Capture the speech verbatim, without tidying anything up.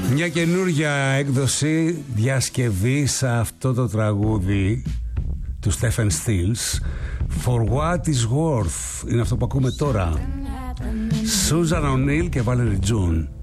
Μια καινούργια έκδοση διασκευή σε αυτό το τραγούδι του Stephen Stills. For what is worth είναι αυτό που ακούμε τώρα. Susan O'Neill και Valerie June.